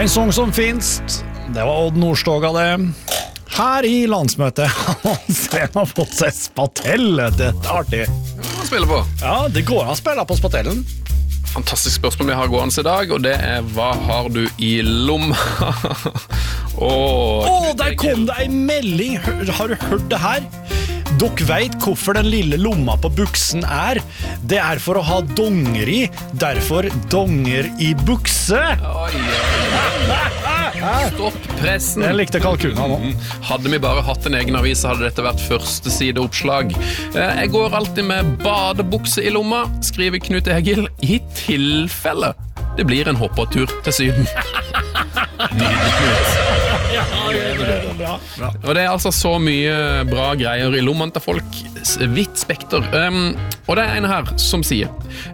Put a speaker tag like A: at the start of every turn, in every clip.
A: En sång som finst, det var Odd Nordstoga det. Her i landsmøtet har man fått seg spatell. Det er artig.
B: Hva spiller på?
A: Ja, det går an å spille på spatellen.
B: Fantastisk spørsmål vi har gående i dag, og det er hva har du i lomma?
A: Der kom det en melding. Har du hørt det her? Dere vet hvorfor den lille lomma på buksen er. Det er for å ha donger i. Derfor donger i bukse.
B: Stopp pressen.
A: Jeg likte kalkuna nå.
B: Hadde vi bare hatt en egen avis, så hadde dette vært første sideoppslag. Jeg går alltid med badebukse i lomma, skriver Knut Egil, i tilfelle det blir en hoppetur til Syden. Nydelig, Knut.
A: Bra.
B: Og det er altså så mye bra greier i lommen til folk. Vidt spekter. Og det er en her som sier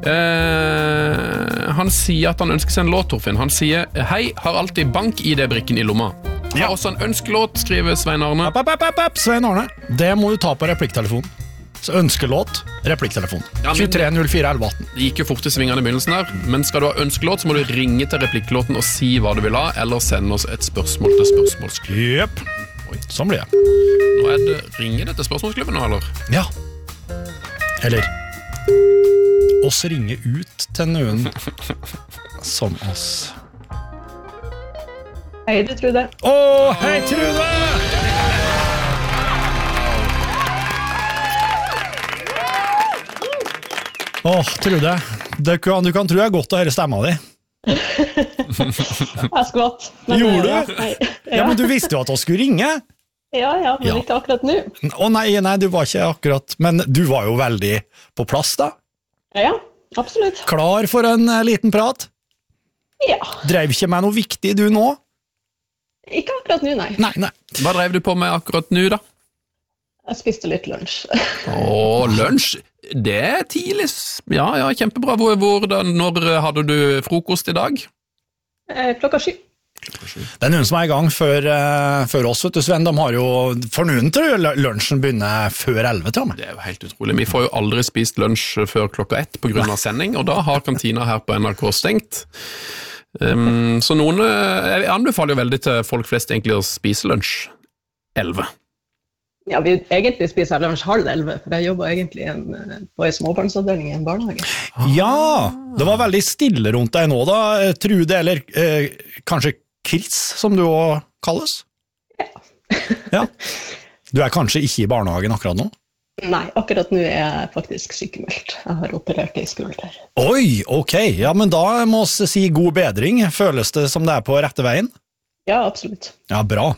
B: han sier at han ønsker seg en låt, Torfinn. Han sier, hei, har alltid bank-ID-brikken i lomma. Har også en ønskelåt, skriver Svein Arne.
A: Svein Arne, det må du ta på replikktelefonen. Så ønskelåt, replikktelefonen. 23041118.
B: Det gikk jo fort i svingene i begynnelsen her, men skal du ha ønskelåt, så må du ringe til replikklåten og si hva du vil ha, eller sende oss et spørsmål til spørsmålsklubben.
A: Jep, sånn blir det.
B: Nå er det, ringer det til spørsmålsklubben nå, eller?
A: Ja. Eller oss ringer ut til noen som oss.
C: Hei, det Trude.
A: Hei, Trude! Trude, du kan tro jeg godt å høre stemma di.
C: Jeg skvatt.
A: Gjorde du? Ja, men du visste jo at du skulle ringe.
C: Ja, men ikke akkurat nå.
A: Nei, du var ikke akkurat, men du var jo veldig på plass da.
C: Ja, absolutt.
A: Klar for en liten prat?
C: Ja.
A: Drev ikke med noe viktig du nå?
C: Ikke akkurat nå, nei.
A: Nei.
B: Hva drev du på med akkurat nå da?
C: Jeg spiste litt lunsj.
B: Lunsj? Det er tidlig. Ja, kjempebra. Når hadde du frokost i dag?
C: 7:00.
A: Det er noen som er i gang før oss, vet du, Sven. De har jo, for noen tror jeg lunsjen begynner før 11, tror jeg.
B: Det er jo helt utrolig. Vi får jo aldri spist lunsj før 1:00 på grunn av sending, og da har kantina her på NRK stengt. Så jeg anbefaler jo veldig til folk flest egentlig å spise lunsj 11.
C: Ja, vi egentlig spiser lunsj 10:30, for jeg jobber egentlig på en småbarnsavdeling i en barnehage.
A: Ja, det var veldig stille rundt deg nå da, Trude, eller kanskje Chris, som du også kalles? Ja. Du er kanskje ikke i barnehagen akkurat nå?
C: Nei, akkurat nå er jeg faktisk sykemeldt. Jeg har operert i skulder.
A: Oi, ok. Ja, men da må vi si god bedring. Føles det som det er på rette veien?
C: Ja, absolutt.
A: Ja, bra.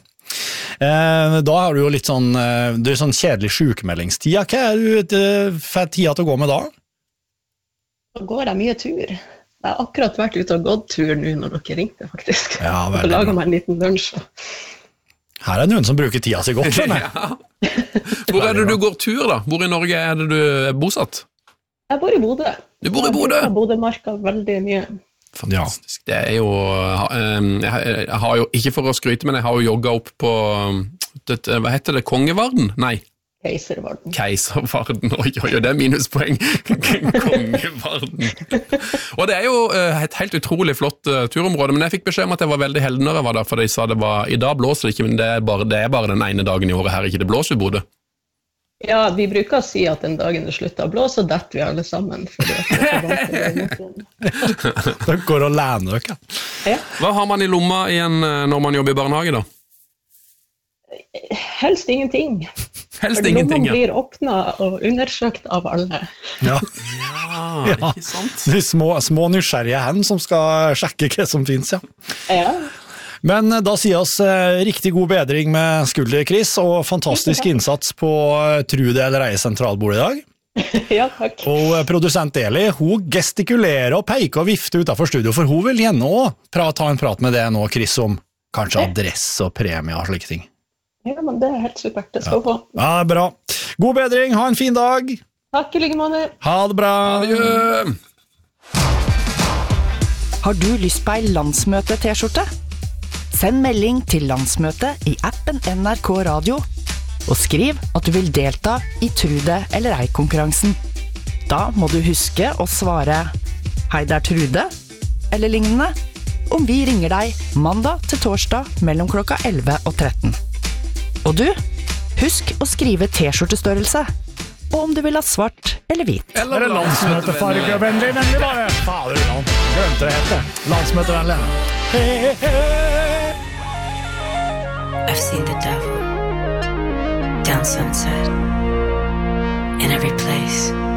A: Da har du jo litt sånn, det er sånn kjedelig sykemeldingstid. Hva er du for tida til å gå med da?
C: Da går jeg mye tur. Jeg har akkurat vært ute og gått tur nå når dere ringte, faktisk.
A: Ja,
C: veldig bra. Og laget meg en liten lunsj.
A: Her er noen som bruker tida si godt, skjønner jeg.
B: Ja. Hvor er det du går tur da? Hvor i Norge er det du er bosatt?
C: Jeg bor i Bodø.
B: Du bor i Bodø?
C: Jeg bor i Bodø-marka veldig mye.
B: Fantastisk. Det er jo, jeg har jo, ikke for å skryte, men jeg har jo jogget opp på, hva heter det, Kongevarden? Nei. Keiservarden, oi, det er minuspoeng. Kongevarden. Og det er jo et helt utrolig flott turområde, men jeg fikk beskjed om at jeg var veldig heldig når jeg var der, for de sa det var, i dag blåser det ikke, men det er bare den ene dagen i året her ikke det blåser i Bodø.
C: Ja, vi bruker å si at den dagen det slutter å blåse, så detter vi alle sammen.
A: Det går å læne dere.
C: Ja.
B: Hva har man i lomma når man jobber i barnehage da?
C: Helst ingenting.
B: Helst ingenting,
C: ja. Blir åpnet og undersøkt av alle.
A: Ja,
B: ikke sant?
A: De små nysgjerrige hen som skal sjekke hva som finnes, ja.
C: Ja.
A: Men da sier oss riktig god bedring med skulder, Chris, og fantastisk innsats på Trude eller Eie sentralbord i dag.
C: Ja, takk.
A: Og produsent Eli, hun gestikulerer og peker og vifter utenfor studio, for hun vil gjerne også ta en prat med det nå, Chris, om kanskje adresse og premie og slike ting.
C: Ja, men det er helt supert, det skal få.
A: Ja, bra. God bedring, ha en fin dag.
C: Takk i like måte.
A: Ha det bra.
B: Adjø.
D: Har du lyst på en landsmøte-t-skjorte? Send melding til landsmøtet i appen NRK Radio, og skriv at du vil delta i Trude eller ei-konkurransen. Da må du huske å svare «Hei, det er Trude», eller lignende, om vi ringer deg mandag til torsdag mellom klokka 11 og 13. Og du, husk å skrive t-skjortestørrelse, og om du vil ha svart eller hvit.
A: Eller landsmøtefargevennlig, nemlig bare. Fader, glemte det helt det. Landsmøtevennlig.
E: I've seen the devil down Sunset in every place.